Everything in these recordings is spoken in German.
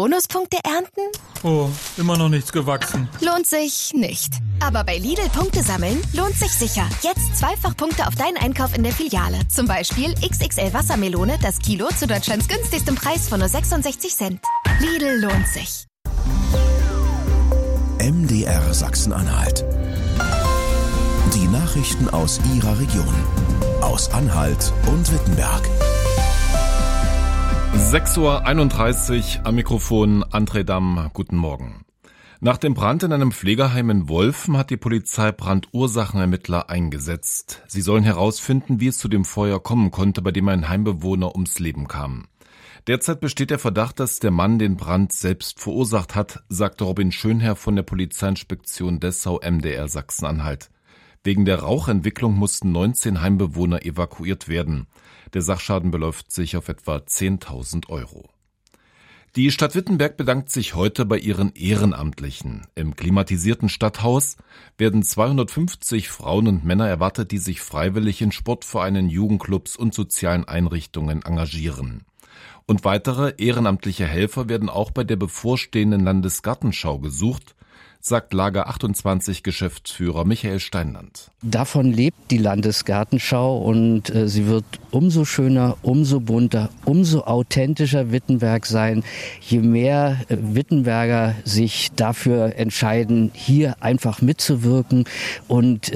Bonuspunkte ernten? Oh, immer noch nichts gewachsen. Lohnt sich nicht. Aber bei Lidl Punkte sammeln lohnt sich sicher. Jetzt zweifach Punkte auf deinen Einkauf in der Filiale. Zum Beispiel XXL Wassermelone, das Kilo zu Deutschlands günstigstem Preis von nur 66 Cent. Lidl lohnt sich. MDR Sachsen-Anhalt. Die Nachrichten aus Ihrer Region. Aus Anhalt und Wittenberg. 6:31 Uhr am Mikrofon André Damm. Guten Morgen. Nach dem Brand in einem Pflegeheim in Wolfen hat die Polizei Brandursachenermittler eingesetzt. Sie sollen herausfinden, wie es zu dem Feuer kommen konnte, bei dem ein Heimbewohner ums Leben kam. Derzeit besteht der Verdacht, dass der Mann den Brand selbst verursacht hat, sagte Robin Schönherr von der Polizeiinspektion Dessau MDR Sachsen-Anhalt. Wegen der Rauchentwicklung mussten 19 Heimbewohner evakuiert werden. Der Sachschaden beläuft sich auf etwa 10.000 Euro. Die Stadt Wittenberg bedankt sich heute bei ihren Ehrenamtlichen. Im klimatisierten Stadthaus werden 250 Frauen und Männer erwartet, die sich freiwillig in Sportvereinen, Jugendclubs und sozialen Einrichtungen engagieren. Und weitere ehrenamtliche Helfer werden auch bei der bevorstehenden Landesgartenschau gesucht, sagt Lager 28 Geschäftsführer Michael Steinland. Davon lebt die Landesgartenschau und sie wird umso schöner, umso bunter, umso authentischer Wittenberg sein, je mehr Wittenberger sich dafür entscheiden, hier einfach mitzuwirken und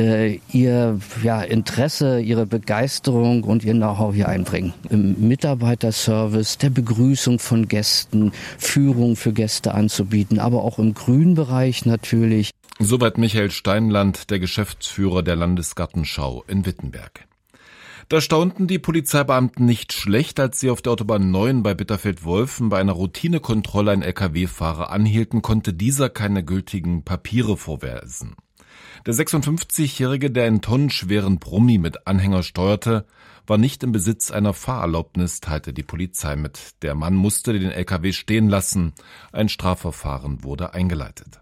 ihr Interesse, ihre Begeisterung und ihr Know-how hier einbringen. Im Mitarbeiterservice, der Begrüßung von Gästen, Führung für Gäste anzubieten, aber auch im Grünbereich natürlich. Soweit Michael Steinland, der Geschäftsführer der Landesgartenschau in Wittenberg. Da staunten die Polizeibeamten nicht schlecht, als sie auf der Autobahn 9 bei Bitterfeld-Wolfen bei einer Routinekontrolle einen LKW-Fahrer anhielten, konnte dieser keine gültigen Papiere vorweisen. Der 56-Jährige, der einen tonnenschweren Brummi mit Anhänger steuerte, war nicht im Besitz einer Fahrerlaubnis, teilte die Polizei mit. Der Mann musste den LKW stehen lassen. Ein Strafverfahren wurde eingeleitet.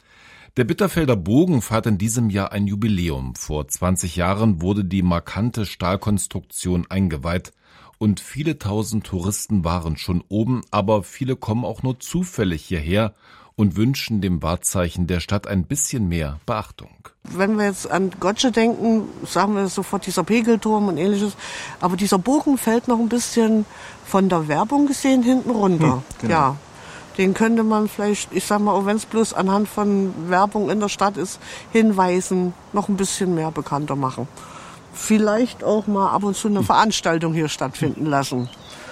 Der Bitterfelder Bogen feiert in diesem Jahr ein Jubiläum. Vor 20 Jahren wurde die markante Stahlkonstruktion eingeweiht und viele tausend Touristen waren schon oben, aber viele kommen auch nur zufällig hierher und wünschen dem Wahrzeichen der Stadt ein bisschen mehr Beachtung. Wenn wir jetzt an Gottsche denken, sagen wir sofort dieser Pegelturm und ähnliches, aber dieser Bogen fällt noch ein bisschen von der Werbung gesehen hinten runter. Genau. Ja. Den könnte man vielleicht, ich sag mal, auch wenn es bloß anhand von Werbung in der Stadt ist, hinweisen, noch ein bisschen mehr bekannter machen. Vielleicht auch mal ab und zu eine Veranstaltung hier stattfinden lassen,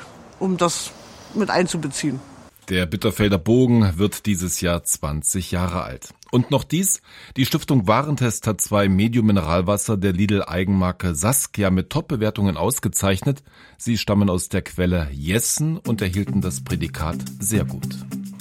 um das mit einzubeziehen. Der Bitterfelder Bogen wird dieses Jahr 20 Jahre alt. Und noch dies, die Stiftung Warentest hat 2 Medium-Mineralwasser der Lidl-Eigenmarke Saskia mit Top-Bewertungen ausgezeichnet. Sie stammen aus der Quelle Jessen und erhielten das Prädikat sehr gut.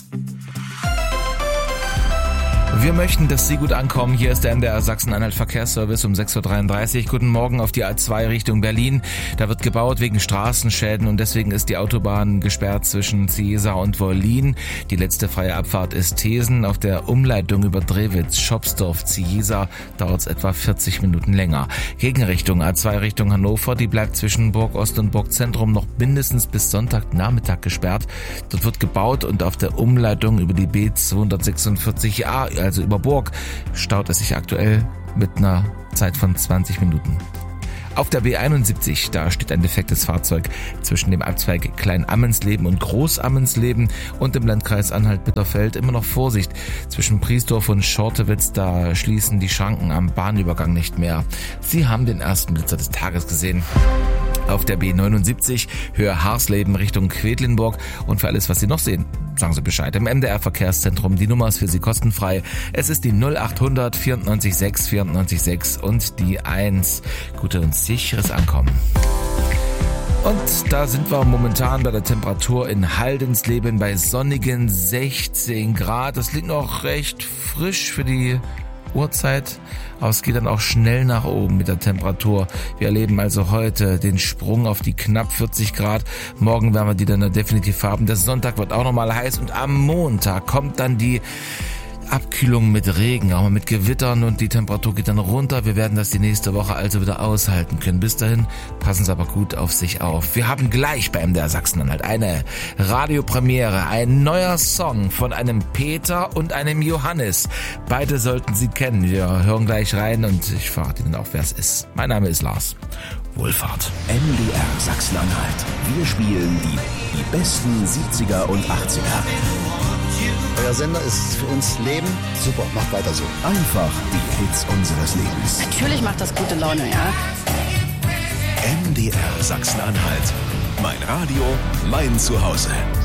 Wir möchten, dass Sie gut ankommen. Hier ist der MDR Sachsen-Anhalt Verkehrsservice um 6:33 Uhr. Guten Morgen auf die A2 Richtung Berlin. Da wird gebaut wegen Straßenschäden und deswegen ist die Autobahn gesperrt zwischen Ciesa und Wollin. Die letzte freie Abfahrt ist Thesen. Auf der Umleitung über Drewitz, Schopsdorf, Ciesa dauert es etwa 40 Minuten länger. Gegenrichtung A2 Richtung Hannover, die bleibt zwischen Burgost und Burgzentrum noch mindestens bis Sonntagnachmittag gesperrt. Dort wird gebaut und auf der Umleitung über die B246a, also über Burg, staut es sich aktuell mit einer Zeit von 20 Minuten. Auf der B71, da steht ein defektes Fahrzeug zwischen dem Abzweig Klein-Ammensleben und Groß-Ammensleben und im Landkreis Anhalt-Bitterfeld. Immer noch Vorsicht. Zwischen Priesdorf und Schortewitz, da schließen die Schranken am Bahnübergang nicht mehr. Sie haben den ersten Blitzer des Tages gesehen. Auf der B79 Höhe Harsleben Richtung Quedlinburg. Und für alles, was Sie noch sehen, sagen Sie Bescheid. Im MDR Verkehrszentrum, die Nummer ist für Sie kostenfrei. Es ist die 0800 94 6 94 6 und die 1. Gute und sicheres Ankommen. Und da sind wir momentan bei der Temperatur in Haldensleben bei sonnigen 16 Grad. Das liegt noch recht frisch für die Uhrzeit, aber es geht dann auch schnell nach oben mit der Temperatur. Wir erleben also heute den Sprung auf die knapp 40 Grad. Morgen werden wir die dann definitiv haben. Der Sonntag wird auch nochmal heiß und am Montag kommt dann die Abkühlung mit Regen, auch mal mit Gewittern und die Temperatur geht dann runter. Wir werden das die nächste Woche also wieder aushalten können. Bis dahin passen Sie aber gut auf sich auf. Wir haben gleich bei MDR Sachsen-Anhalt eine Radiopremiere, ein neuer Song von einem Peter und einem Johannes. Beide sollten Sie kennen. Wir hören gleich rein und ich verrate Ihnen auch, wer es ist. Mein Name ist Lars. Wohlfahrt. MDR Sachsen-Anhalt. Wir spielen die besten 70er und 80er. Euer Sender ist für uns Leben. Super, macht weiter so. Einfach die Hits unseres Lebens. Natürlich macht das gute Laune, ja. MDR Sachsen-Anhalt. Mein Radio, mein Zuhause.